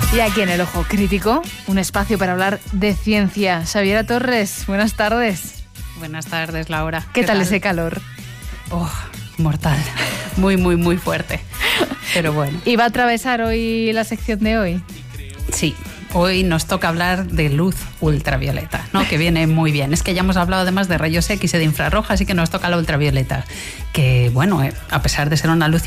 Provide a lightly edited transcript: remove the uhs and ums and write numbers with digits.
Y aquí en El Ojo Crítico, un espacio para hablar de ciencia. Xaviera Torres, buenas tardes. Buenas tardes, Laura. ¿Qué tal ese calor? Oh, mortal. Muy, muy, muy fuerte. Pero bueno. ¿Y va a atravesar hoy la sección de hoy? Sí. Hoy nos toca hablar de luz ultravioleta, ¿no? Que viene muy bien. Es que ya hemos hablado además de rayos X y de infrarroja, así que nos toca la ultravioleta. Que, bueno, a pesar de ser una luz